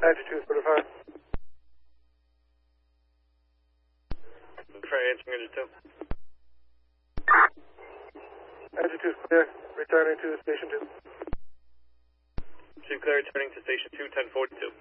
Attitude 45. Try answering engine 2. Attitude clear. Returning to station 2. Chief clear, returning to station 2, 1042.